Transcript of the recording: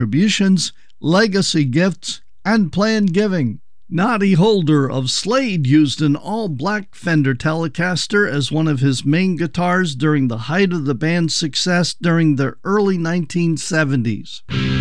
contributions, legacy gifts, and planned giving. Noddy Holder of Slade used an all-black Fender Telecaster as one of his main guitars during the height of the band's success during the early 1970s.